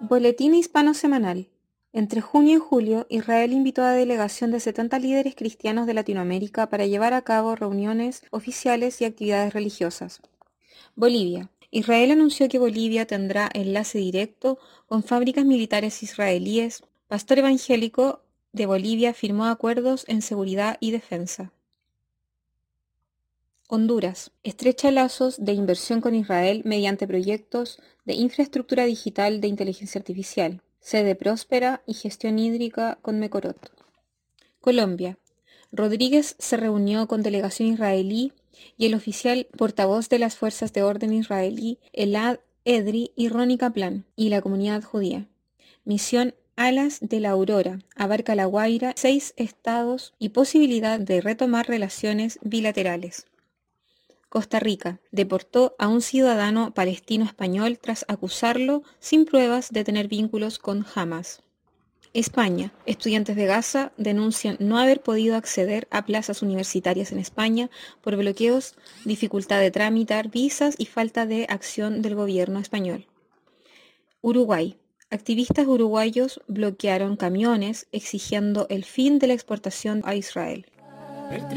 Boletín Hispano Semanal. Entre junio y julio, Israel invitó a delegación de 70 líderes cristianos de Latinoamérica para llevar a cabo reuniones oficiales y actividades religiosas. Bolivia. Israel anunció que Bolivia tendrá enlace directo con fábricas militares israelíes. Pastor evangélico de Bolivia firmó acuerdos en seguridad y defensa. Honduras. Estrecha lazos de inversión con Israel mediante proyectos de infraestructura digital de inteligencia artificial, sede próspera y gestión hídrica con Mecorot. Colombia. Rodríguez se reunió con delegación israelí y el oficial portavoz de las fuerzas de orden israelí, Elad Edri y Ronnie Kaplan, y la comunidad judía. Misión Alas de la Aurora abarca La Guaira, 6 estados y posibilidad de retomar relaciones bilaterales. Costa Rica deportó a un ciudadano palestino-español tras acusarlo sin pruebas de tener vínculos con Hamas. España. Estudiantes de Gaza denuncian no haber podido acceder a plazas universitarias en España por bloqueos, dificultad de tramitar visas y falta de acción del gobierno español. Uruguay. Activistas uruguayos bloquearon camiones exigiendo el fin de la exportación a Israel.